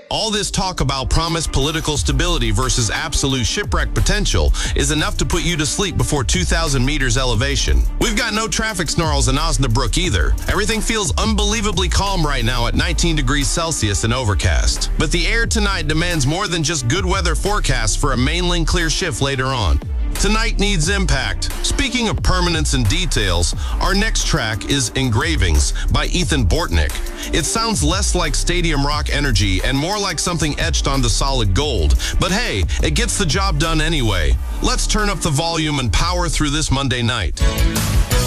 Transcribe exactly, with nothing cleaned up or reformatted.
All this talk about promised political stability versus absolute shipwreck potential is enough to put you to sleep before two thousand meters elevation. We've got no traffic snarls in Osnabrück either. Everything feels unbelievably calm right now at nineteen degrees Celsius and overcast. But the air tonight demands more than just good weather forecasts for a mainland clear shift later on. Tonight needs impact. Speaking of permanence and details, our next track is Engravings by Ethan Bortnick. It sounds less like stadium rock energy and more like something etched onto solid gold. But hey, it gets the job done anyway. Let's turn up the volume and power through this Monday night.